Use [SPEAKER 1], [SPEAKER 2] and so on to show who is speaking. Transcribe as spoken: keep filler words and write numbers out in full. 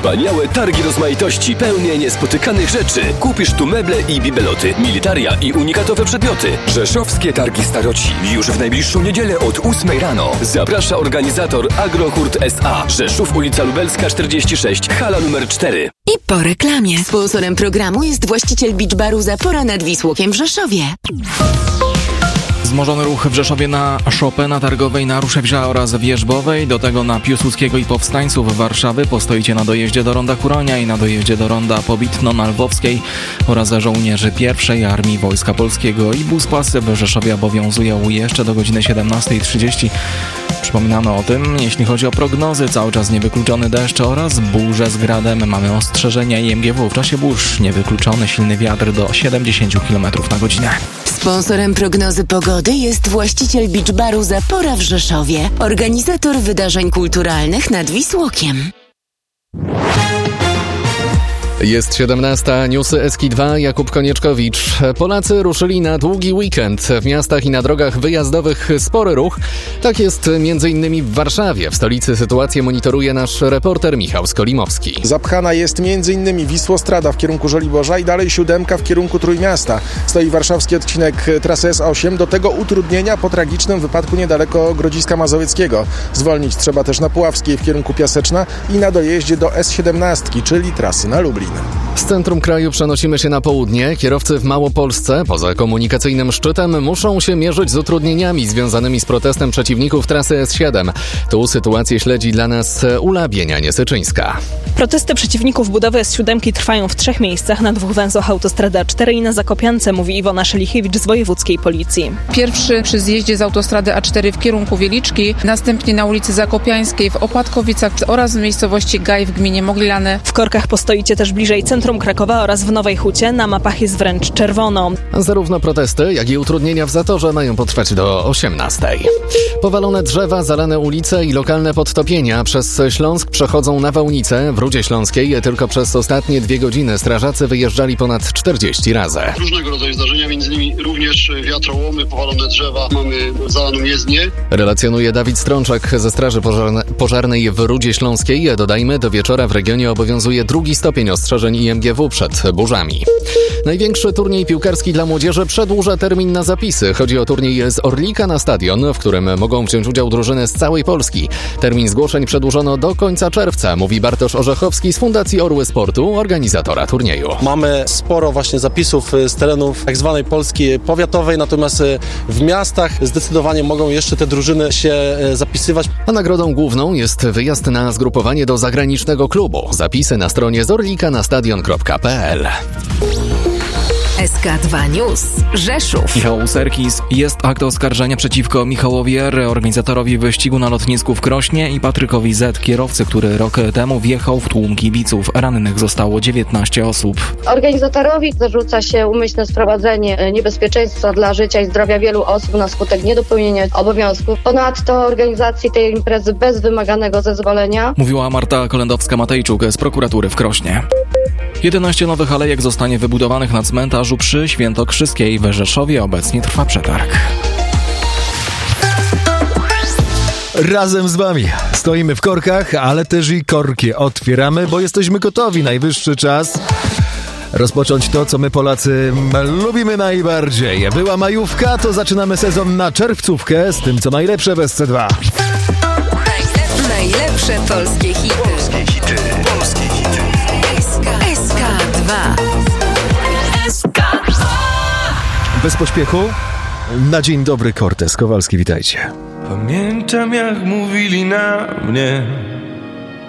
[SPEAKER 1] Wspaniałe targi rozmaitości pełne niespotykanych rzeczy. Kupisz tu meble i bibeloty, militaria i unikatowe przedmioty. Rzeszowskie Targi Staroci. Już w najbliższą niedzielę od ósmej rano. Zaprasza organizator Agrohurt S A. Rzeszów, ulica Lubelska czterdzieści sześć, hala numer cztery.
[SPEAKER 2] I po reklamie. Sponsorem programu jest właściciel Beach Baru Zapora nad Wisłokiem w Rzeszowie.
[SPEAKER 3] Wzmożony ruch w Rzeszowie na Chopina Targowej, na Ruszewia oraz Wierzbowej, do tego na Piłsudskiego i Powstańców Warszawy. Postoicie na dojeździe do ronda Kuronia i na dojeździe do ronda Pobitno na Lwowskiej oraz żołnierzy pierwszej Armii Wojska Polskiego. I Buspas w Rzeszowie obowiązują jeszcze do godziny siedemnastej trzydzieści. Przypominamy o tym, jeśli chodzi o prognozy, cały czas niewykluczony deszcz oraz burze z gradem. Mamy ostrzeżenia I M G W w czasie burz. Niewykluczony silny wiatr do siedemdziesiąt kilometrów na godzinę.
[SPEAKER 2] Sponsorem prognozy pogody jest właściciel Beach Baru Zapora w Rzeszowie, organizator wydarzeń kulturalnych nad Wisłokiem.
[SPEAKER 4] Jest siedemnasta, newsy S K dwa, Jakub Konieczkowicz. Polacy ruszyli na długi weekend. W miastach i na drogach wyjazdowych spory ruch. Tak jest między innymi w Warszawie. W stolicy sytuację monitoruje nasz reporter Michał Skolimowski.
[SPEAKER 5] Zapchana jest między innymi Wisłostrada w kierunku Żoliborza i dalej siódemka w kierunku Trójmiasta. Stoi warszawski odcinek trasy S osiem. Do tego utrudnienia po tragicznym wypadku niedaleko Grodziska Mazowieckiego. Zwolnić trzeba też na Puławskiej w kierunku Piaseczna i na dojeździe do S siedemnaście, czyli trasy na Lublin.
[SPEAKER 4] Z centrum kraju przenosimy się na południe. Kierowcy w Małopolsce poza komunikacyjnym szczytem muszą się mierzyć z utrudnieniami związanymi z protestem przeciwników trasy S siedem. Tu sytuację śledzi dla nas Ula Bienia-Niesyczyńska.
[SPEAKER 6] Protesty przeciwników budowy S siedem trwają w trzech miejscach, na dwóch węzłach autostrady A cztery i na Zakopiance, mówi Iwona Szelichiewicz z wojewódzkiej policji.
[SPEAKER 7] Pierwszy przy zjeździe z autostrady A cztery w kierunku Wieliczki, następnie na ulicy Zakopiańskiej w Opatkowicach oraz w miejscowości Gaj w gminie Moglilany.
[SPEAKER 6] W korkach postoicie też bliżej centrum Krakowa oraz w Nowej Hucie. Na mapach jest wręcz czerwono.
[SPEAKER 4] Zarówno protesty, jak i utrudnienia w zatorze mają potrwać do osiemnastej. Powalone drzewa, zalane ulice i lokalne podtopienia przez Śląsk przechodzą na Wałnicę. W Rudzie Śląskiej tylko przez ostatnie dwie godziny strażacy wyjeżdżali ponad czterdzieści razy.
[SPEAKER 8] Różnego rodzaju zdarzenia, między innymi również wiatrołomy, powalone drzewa, mamy zalaną jezdnię.
[SPEAKER 4] Relacjonuje Dawid Strączak ze Straży Pożarne, Pożarnej w Rudzie Śląskiej. Dodajmy, do wieczora w regionie obowiązuje drugi stopień ostrzeżeń I M G W przed burzami. Największy turniej piłkarski dla młodzieży przedłuża termin na zapisy. Chodzi o turniej z Orlika na stadion, w którym mogą wziąć udział drużyny z całej Polski. Termin zgłoszeń przedłużono do końca czerwca, mówi Bartosz Orzechowski z Fundacji Orły Sportu, organizatora turnieju.
[SPEAKER 9] Mamy sporo właśnie zapisów z terenów tak zwanej Polski powiatowej, natomiast w miastach zdecydowanie mogą jeszcze te drużyny się zapisywać.
[SPEAKER 4] A nagrodą główną jest wyjazd na zgrupowanie do zagranicznego klubu. Zapisy na stronie zorlika na stadion kropka p l.
[SPEAKER 2] S K dwa News. Rzeszów.
[SPEAKER 3] Michał Serkis. Jest akt oskarżenia przeciwko Michałowi R., organizatorowi wyścigu na lotnisku w Krośnie, i Patrykowi Z., kierowcy, który rok temu wjechał w tłum kibiców. Rannych zostało dziewiętnaście osób.
[SPEAKER 10] Organizatorowi zarzuca się umyślne sprowadzenie niebezpieczeństwa dla życia i zdrowia wielu osób na skutek niedopełnienia obowiązków. Ponadto organizacji tej imprezy bez wymaganego zezwolenia.
[SPEAKER 3] Mówiła Marta Kolendowska-Matejczuk z prokuratury w Krośnie. jedenaście nowych alejek zostanie wybudowanych na cmentarzu przy Świętokrzyskiej w Rzeszowie. Obecnie trwa przetarg.
[SPEAKER 11] Razem z wami stoimy w korkach, ale też i korki otwieramy, bo jesteśmy gotowi. Najwyższy czas rozpocząć to, co my Polacy lubimy najbardziej. Była majówka, to zaczynamy sezon na czerwcówkę z tym, co najlepsze w S C dwa.
[SPEAKER 2] Najlepsze polskie hity.
[SPEAKER 1] Polskie hity. Polskie hity.
[SPEAKER 2] S K dwa.
[SPEAKER 11] S K dwa. Bez pośpiechu, na dzień dobry Cortez Kowalski, witajcie.
[SPEAKER 12] Pamiętam, jak mówili na mnie,